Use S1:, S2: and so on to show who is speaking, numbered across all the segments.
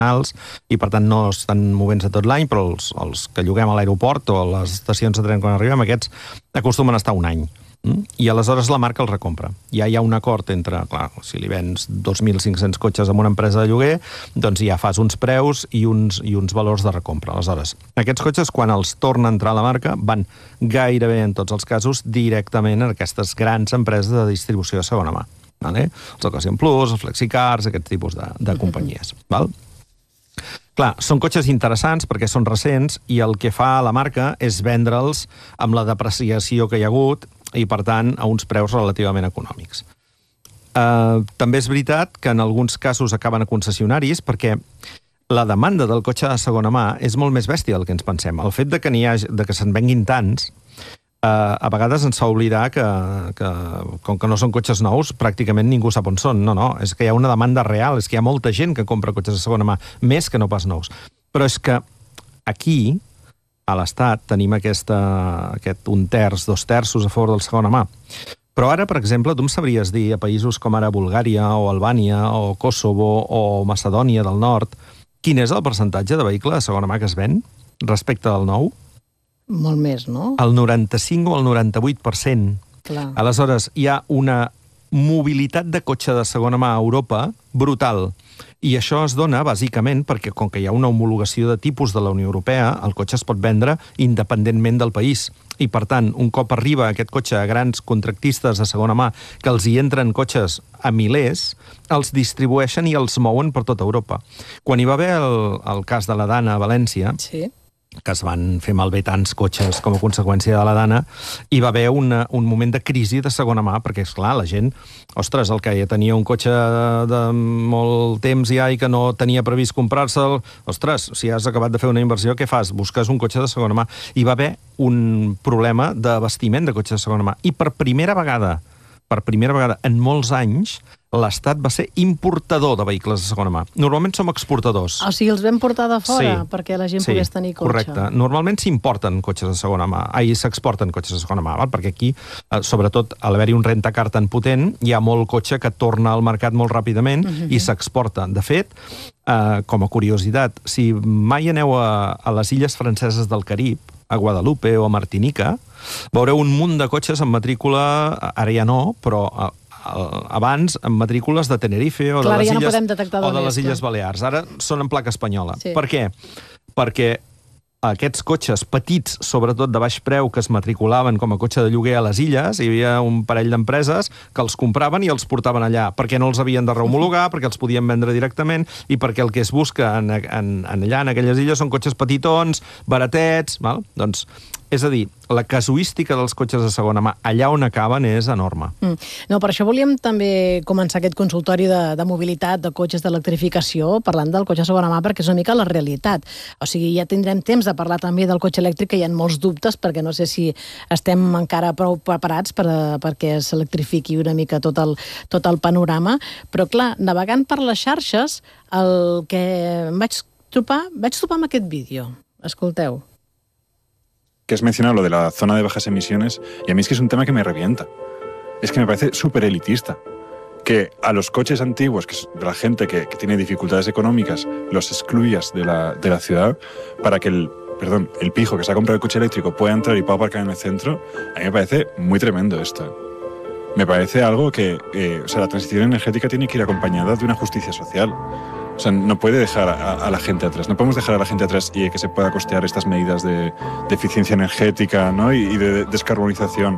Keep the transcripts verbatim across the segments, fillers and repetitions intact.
S1: i per tant no estan movent-se tot l'any, però els, els que lloguem a l'aeroport o a les estacions de tren quan arribem, aquests acostumen a estar un any. I aleshores la marca el recompra. Ja hi ha un acord entre, clar, si li vens dos mil cinc-cents cotxes a una empresa de lloguer, doncs ja fas uns preus i uns, i uns valors de recompra. Aleshores, aquests cotxes, quan els torna a entrar a la marca, van gairebé, en tots els casos, directament a aquestes grans empreses de distribució de segona mà. Vale? Els Occasion Plus, els Flexicars, aquest tipus de, de companyies. Val? Clar, són cotxes interessants perquè són recents i el que fa la marca és vendre'ls amb la depreciació que hi ha hagut i, per tant, a uns preus relativament econòmics. Uh, també és veritat que en alguns casos acaben a concessionaris perquè la demanda del cotxe de segona mà és molt més bèstia del que ens pensem. El fet de que, n'hi hagi, de que se'n venguin tants, uh, a vegades ens fa oblidar que, que, com que no són cotxes nous, pràcticament ningú sap on són. No, no, és que hi ha una demanda real, és que hi ha molta gent que compra cotxes de segona mà, més que no pas nous. Però és que aquí, a l'Estat, tenim aquesta, aquest un terç, dos terços a favor del segona mà. Però ara, per exemple, tu em sabries dir a països com ara Bulgària o Albània o Kosovo o Macedònia del Nord, quin és el percentatge de vehicle de segona mà que es ven respecte del nou?
S2: Molt més, no?
S1: El noranta-cinc o el noranta-vuit per cent.
S2: Clar.
S1: Aleshores, hi ha una mobilitat de cotxe de segona mà a Europa brutal. I això es dona, bàsicament, perquè com que hi ha una homologació de tipus de la Unió Europea, el cotxe es pot vendre independentment del país. I, per tant, un cop arriba aquest cotxe a grans contractistes de segona mà que els hi entren cotxes a milers, els distribueixen i els mouen per tota Europa. Quan hi va haver el, el cas de la Dana a València,
S2: sí,
S1: que es van fer malbé tants cotxes com a conseqüència de la Dana, hi va haver una, un moment de crisi de segona mà, perquè, esclar, la gent, ostres, el que ja tenia un cotxe de, de molt temps ja i que no tenia previst comprar-se'l, ostres, si has acabat de fer una inversió, què fas? Busques un cotxe de segona mà. Hi va haver un problema d'abastiment de cotxes de segona mà. I per primera vegada, per primera vegada en molts anys, l'Estat va ser importador de vehicles de segona mà. Normalment som exportadors.
S2: O sigui, els vam portar de fora
S1: sí,
S2: perquè la gent
S1: sí,
S2: pogués tenir cotxe.
S1: Correcte. Normalment s'importen cotxes de segona mà. Ahir s'exporten cotxes de segona mà, val? Perquè aquí, eh, sobretot, a l'haver-hi un rentacar tan potent, hi ha molt cotxe que torna al mercat molt ràpidament uh-huh. i s'exporta. De fet, eh, com a curiositat, si mai aneu a, a les illes franceses del Carib, a Guadalupe o a Martinica, veureu un munt de cotxes amb matrícula, ara ja no, però abans amb matrícules de Tenerife o
S2: Clar,
S1: de les,
S2: ja
S1: illes,
S2: no
S1: o de les
S2: és,
S1: Illes Balears. Ara són en placa espanyola.
S2: Sí.
S1: Per què? Perquè aquests cotxes petits, sobretot de baix preu, que es matriculaven com a cotxe de lloguer a les illes, hi havia un parell d'empreses que els compraven i els portaven allà, perquè no els havien de rehomologar, perquè els podien vendre directament i perquè el que es busca en, en, en allà, en aquelles illes, són cotxes petitons, baratets, val? Doncs, és a dir, la casuística dels cotxes de segona mà, allà on acaben, és enorme.
S2: Mm. No, per això volíem també començar aquest consultori de, de mobilitat, de cotxes d'electrificació, parlant del cotxe de segona mà, perquè és una mica la realitat. O sigui, ja tindrem temps de parlar també del cotxe elèctric, que hi ha molts dubtes, perquè no sé si estem encara prou preparats per, perquè s'electrifiqui una mica tot el, tot el panorama. Però, clar, navegant per les xarxes, el que em vaig trobar, vaig trobar amb aquest vídeo. Escolteu.
S3: Que has mencionado lo de la zona de bajas emisiones, y a mí es que es un tema que me revienta. Es que me parece súper elitista. Que a los coches antiguos, que es de la gente que, que tiene dificultades económicas, los excluyas de la, de la ciudad para que el, perdón, el pijo que se ha comprado el coche eléctrico pueda entrar y pueda aparcar en el centro. A mí me parece muy tremendo esto. Me parece algo que, eh, o sea, la transición energética tiene que ir acompañada de una justicia social. O sea, no puede dejar a, a la gente atrás. No podemos dejar a la gente atrás y que se pueda costear estas medidas de, de eficiencia energètica, no? I, i de descarbonització.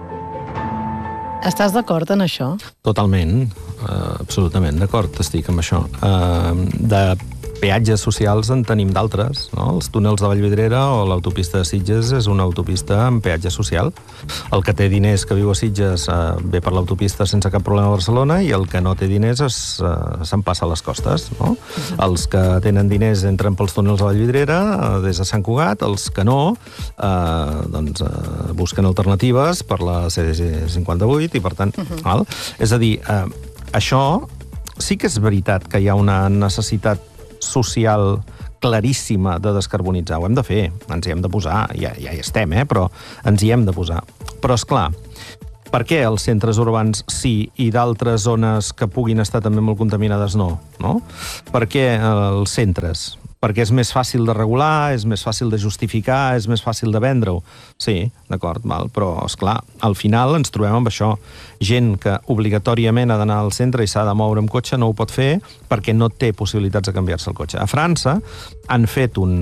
S2: Estàs d'acord en això?
S1: Totalment, uh, absolutament d'acord, estic amb això. Uh, de peatges socials en tenim d'altres, no? Els túnels de Vallvidrera o l'autopista de Sitges és una autopista amb peatge social. El que té diners que viu a Sitges uh, ve per l'autopista sense cap problema a Barcelona i el que no té diners es, uh, se'n passa a les costes, no? Uh-huh. Els que tenen diners entren pels túnels de Vallvidrera uh, des de Sant Cugat, els que no uh, doncs, uh, busquen alternatives per la C cinquanta-vuit i per tant, uh-huh. val? És a dir, uh, això sí que és veritat que hi ha una necessitat social claríssima de descarbonitzar. Ho hem de fer, ens hi hem de posar, ja, ja hi estem, eh? Però ens hi hem de posar. Però, esclar, Per què els centres urbans sí i d'altres zones que puguin estar també molt contaminades no? no? Per què els centres? Perquè és més fàcil de regular, és més fàcil de justificar, és més fàcil de vendre-ho. Sí, d'acord, val, però, esclar, al final ens trobem amb això. Gent que obligatòriament ha d'anar al centre i s'ha de moure amb cotxe no ho pot fer perquè no té possibilitats de canviar-se el cotxe. A França han fet un...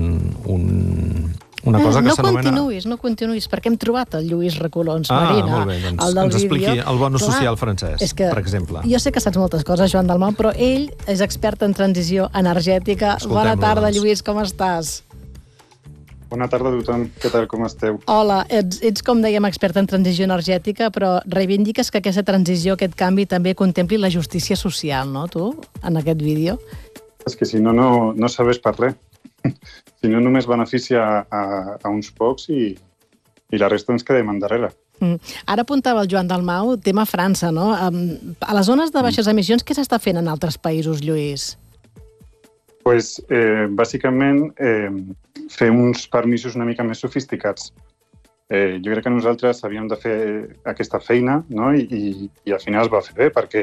S1: un una cosa que
S2: no
S1: s'anomena...
S2: continuïs, no continuïs, perquè hem trobat el Lluís Recolons,
S1: ah,
S2: Marina,
S1: molt bé, doncs
S2: el del
S1: ens expliqui
S2: vídeo.
S1: el bonus
S2: Clar,
S1: social francès,
S2: és que
S1: per exemple.
S2: Jo sé que saps moltes coses, Joan Dalmau, però ell és expert en transició energètica. Bona tarda, doncs. Lluís, com estàs?
S4: Bona tarda a tothom. Què tal, com esteu?
S2: Hola, ets, ets, com dèiem, expert en transició energètica, però reivindiques que aquesta transició, aquest canvi, també contempli la justícia social, no, tu, en aquest vídeo?
S4: És que si no, no, no sabes per res. Si no, només beneficia a, a uns pocs i, i la resta ens quedem endarrere.
S2: Mm. Ara apuntava el Joan Dalmau, tema França, no? A les zones de baixes emissions, què s'està fent en altres països, Lluís?
S4: Pues, eh, bàsicament, eh, fer uns permisos una mica més sofisticats. Eh, jo crec que nosaltres havíem de fer aquesta feina, no? I, i, i al final es va fer bé, perquè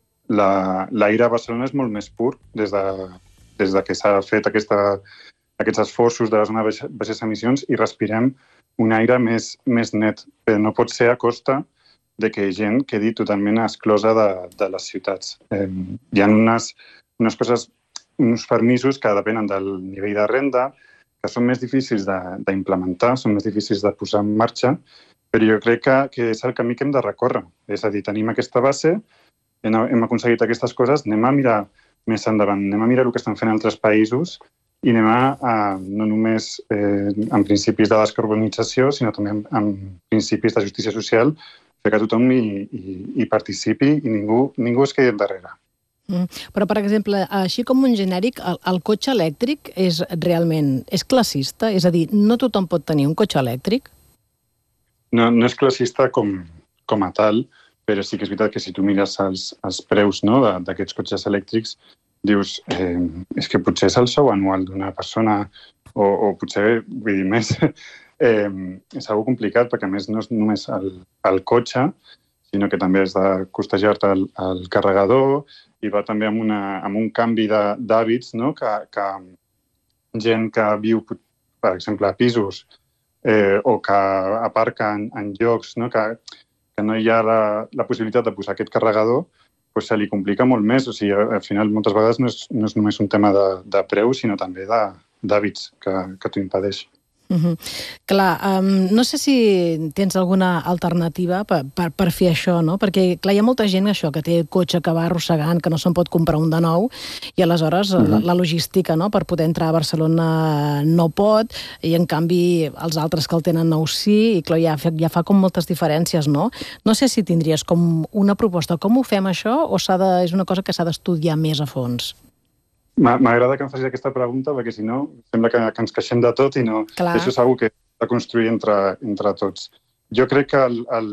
S4: l'aire a Barcelona és molt més pur des de, des de que s'ha fet aquesta, aquests esforços de les zones de baixes emissions i respirem un aire més, més net, però no pot ser a costa de que gent quedi totalment exclosa de, de les ciutats. Eh, hi ha unes, unes coses, uns permisos que depenen del nivell de renda, que són més difícils d'implementar, són més difícils de posar en marxa, però jo crec que, que és el camí que hem de recórrer. És a dir, tenim aquesta base, hem, hem aconseguit aquestes coses, anem a mirar més endavant, anem a mirar el que estan fent altres països i anem a, a no només eh, en principis de descarbonització, sinó també en, en principis de justícia social, fer que tothom hi, hi, hi participi i ningú, ningú es quedi endarrere.
S2: Mm. Però, per exemple, així com un genèric, el, el cotxe elèctric és realment és classista? És a dir, no tothom pot tenir un cotxe elèctric?
S4: No, no és classista com, com a tal, però sí que és veritat que si tu mires els, els preus, no, d'aquests cotxes elèctrics, dius, eh, és que potser és el sou anual d'una persona, o, o potser, vull dir, més, eh, és algo complicat, perquè a més no és només el, el cotxe, sinó que també has de costejar-te el, el carregador, i va també amb, una, amb un canvi d'hàbits, no? que, que gent que viu, per exemple, a pisos, eh, o que aparca en, en llocs, no? que, que no hi ha la, la possibilitat de posar aquest carregador, pues se li complica molt més. O sigui, al final, moltes vegades no és, no és només un tema de, de preu, sinó també d'hàbits que, que t'ho impedeix.
S2: Uh-huh. Clar, um, no sé si tens alguna alternativa per, per, per fer això, no? Perquè, clar, hi ha molta gent això, que té cotxe que va arrossegant, que no se'n pot comprar un de nou, i aleshores uh-huh. la, la logística, no?, per poder entrar a Barcelona no pot, i en canvi els altres que el tenen nou sí, i clar, ja, ja fa com moltes diferències, no? No sé si tindries com una proposta, com ho fem això, o s'ha de, és una cosa que s'ha d'estudiar més a fons?
S4: M'agrada que em facis aquesta pregunta, perquè si no, sembla que, que ens queixem de tot i no. Clar. Això és una cosa que s'ha de construir entre, entre tots. Jo crec que el, el,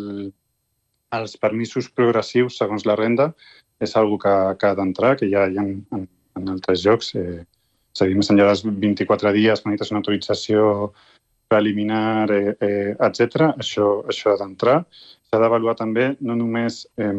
S4: els permisos progressius, segons la renda, és una que, que ha d'entrar, que ja hi ha en, en, en altres llocs. Eh, és a dir, més enllà dels vint-i-quatre dies, quan necessites una autorització preliminar, eh, eh, etcètera, això, això ha d'entrar. S'ha d'avaluar també no només eh,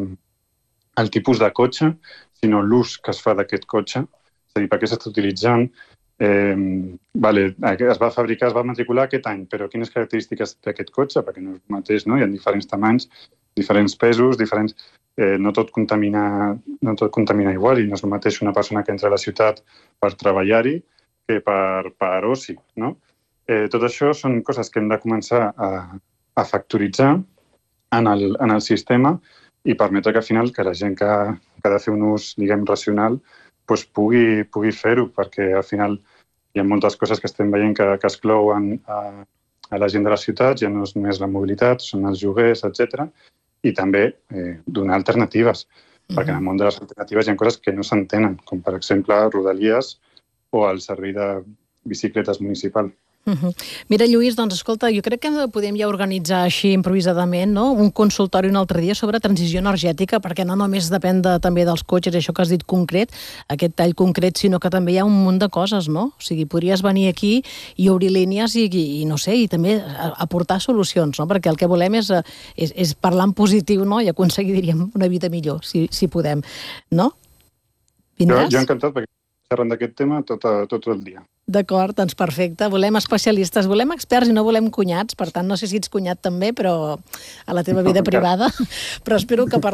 S4: el tipus de cotxe, sinó l'ús que es fa d'aquest cotxe. És a dir, per què s'està utilitzant? Eh, vale, es va fabricar, es va matricular aquest any, però quines característiques té aquest cotxe? Perquè no és el mateix, no? Hi ha diferents tamanys, diferents pesos, diferents... Eh, no tot contamina, no tot contamina igual, i no és el mateix una persona que entra a la ciutat per treballar-hi que per, per oci, no? Eh, tot això són coses que hem de començar a, a factoritzar en el, en el sistema i permetre que al final que la gent que, que ha de fer un ús, diguem, racional, doncs pugui, pugui fer-ho, perquè al final hi ha moltes coses que estem veient que, que exclouen a, a la gent de les ciutats, ja no és només la mobilitat, són els lloguers, etcètera, i també eh, donar alternatives, mm-hmm. perquè en el món de les alternatives hi ha coses que no s'entenen, com per exemple Rodalies o el servei de bicicletes municipal.
S2: Uh-huh. Mira, Lluís, doncs escolta, jo crec que podem ja organitzar així improvisadament, no?, un consultori un altre dia sobre transició energètica, perquè no només depèn de, també dels cotxes, això que has dit concret, aquest tall concret, sinó que també hi ha un munt de coses, no? O sigui, podries venir aquí i obrir línies i, i, i no sé, i també aportar solucions, no? Perquè el que volem és, és, és parlar en positiu, no?, i aconseguir, diríem, una vida millor, si, si podem, no?
S4: Vindràs? Jo, jo encantat, perquè xerrem d'aquest tema tot, tot el dia.
S2: D'acord, doncs perfecte. Volem especialistes, volem experts i no volem cunyats, per tant, no sé si ets cunyat també, però a la teva vida no, privada, però espero que per